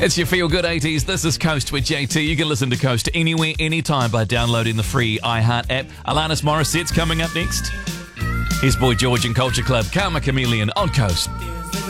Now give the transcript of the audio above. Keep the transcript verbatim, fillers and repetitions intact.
It's your Feel Good eighties. This is Coast with J T. You can listen to Coast anywhere, anytime by downloading the free iHeart app. Alanis Morissette's coming up next. Here's Boy George and Culture Club, Karma Chameleon on Coast.